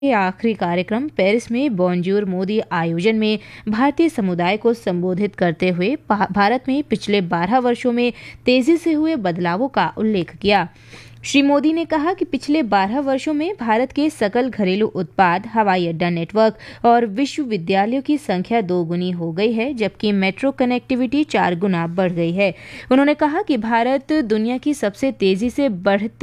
के आखिरी कार्यक्रम पेरिस में बॉनजूर मोदी आयोजन में भारतीय समुदाय को संबोधित करते हुए भारत में पिछले 12 वर्षों में तेजी से हुए बदलावों का उल्लेख किया। श्री मोदी ने कहा कि पिछले 12 वर्षों में भारत के सकल घरेलू उत्पाद, हवाई अड्डा नेटवर्क और विश्वविद्यालयों की संख्या 2 गुनी हो गई है, जबकि मेट्रो कनेक्टिविटी 4 गुना बढ़ गई है। उन्होंने कहा कि भारत दुनिया की सबसे तेजी से बढ़ती